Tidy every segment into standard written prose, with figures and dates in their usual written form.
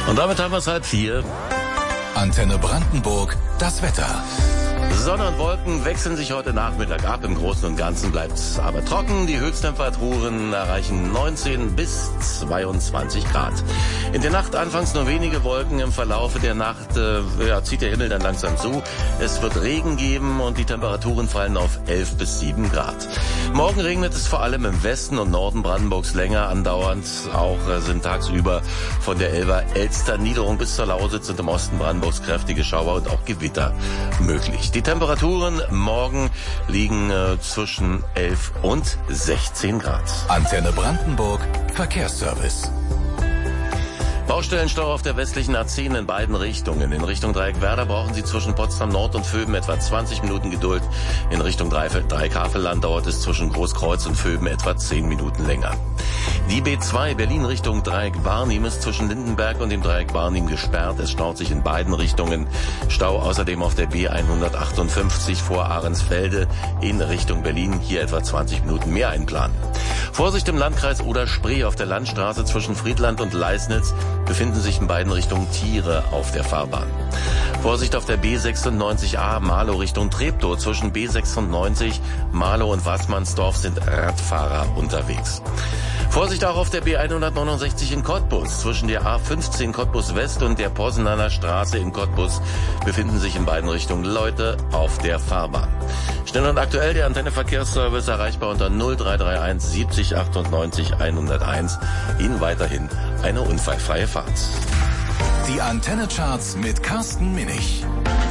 Und damit haben wir es 3:30. Antenne Brandenburg, das Wetter. Sonne und Wolken wechseln sich heute Nachmittag ab. Im Großen und Ganzen bleibt es aber trocken. Die Höchsttemperaturen erreichen 19 bis 22 Grad. In der Nacht anfangs nur wenige Wolken. Im Verlaufe der Nacht zieht der Himmel dann langsam zu. Es wird Regen geben und die Temperaturen fallen auf 11 bis 7 Grad. Morgen regnet es vor allem im Westen und Norden Brandenburgs länger andauernd. Auch sind tagsüber von der Elster Niederung bis zur Lausitz und im Osten Brandenburgs kräftige Schauer und auch Gewitter möglich. Die Temperaturen morgen liegen zwischen 11 und 16 Grad. Antenne Brandenburg, Verkehrsservice. Baustellenstau auf der westlichen A10 in beiden Richtungen. In Richtung Dreieckwerder brauchen Sie zwischen Potsdam Nord und Vöben etwa 20 Minuten Geduld. In Richtung Dreieck-Havelland dauert es zwischen Großkreuz und Vöben etwa 10 Minuten länger. Die B2 Berlin Richtung Dreieck-Barnim ist zwischen Lindenberg und dem Dreieck Barnim gesperrt. Es staut sich in beiden Richtungen. Stau außerdem auf der B158 vor Ahrensfelde in Richtung Berlin. Hier etwa 20 Minuten mehr einplanen. Vorsicht im Landkreis Oder-Spree auf der Landstraße zwischen Friedland und Leisnitz befinden sich in beiden Richtungen Tiere auf der Fahrbahn. Vorsicht auf der B96A Marlow Richtung Treptow. Zwischen B96 Marlow und Waßmannsdorf sind Radfahrer unterwegs. Vorsicht auch auf der B169 in Cottbus. Zwischen der A15 Cottbus West und der Possenaner Straße in Cottbus befinden sich in beiden Richtungen Leute auf der Fahrbahn. Schnell und aktuell der Antenne Verkehrsservice erreichbar unter 0331 70 98 101. Ihnen weiterhin eine unfallfreie Fahrt. Die Antenne Charts mit Carsten Minich.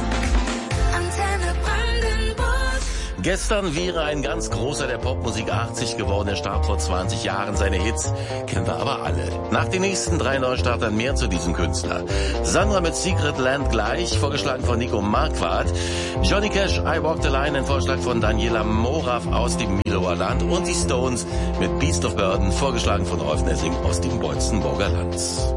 Gestern wäre ein ganz großer der Popmusik 80 geworden. Er starb vor 20 Jahren. Seine Hits kennen wir aber alle. Nach den nächsten 3 Neustartern mehr zu diesem Künstler. Sandra mit Secret Land gleich, vorgeschlagen von Nico Marquardt. Johnny Cash, I Walk the Line, ein Vorschlag von Daniela Morav aus dem Miloer Land. Und die Stones mit Beast of Burden, vorgeschlagen von Rolf Nessing aus dem Beutzenburger Land.